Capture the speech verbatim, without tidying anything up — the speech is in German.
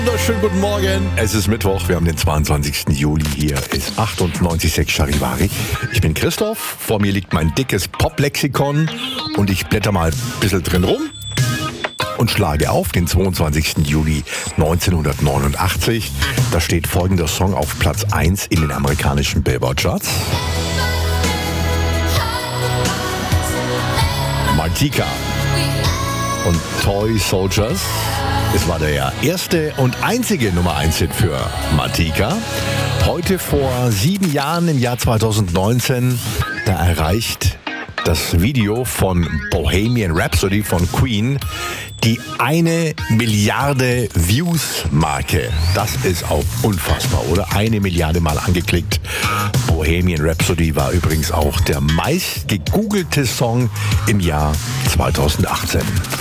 Wunderschönen guten Morgen. Es ist Mittwoch, wir haben den zweiundzwanzigsten Juli. Hier ist achtundneunzig Komma sechs Charivari. Ich bin Christoph, vor mir liegt mein dickes Pop-Lexikon und ich blätter mal ein bisschen drin rum und schlage auf den zweiundzwanzigsten Juli neunzehnhundertneunundachtzig. Da steht folgender Song auf Platz eins in den amerikanischen Billboard-Charts. Martika und Toy Soldiers. Es war der erste und einzige Nummer eins Hit für Martika. Heute vor sieben Jahren, im Jahr zweitausendneunzehn, da erreicht das Video von Bohemian Rhapsody von Queen die eine Milliarde Views-Marke. Das ist auch unfassbar, oder? Eine Milliarde Mal angeklickt. Bohemian Rhapsody war übrigens auch der meist gegoogelte Song im Jahr zweitausendachtzehn.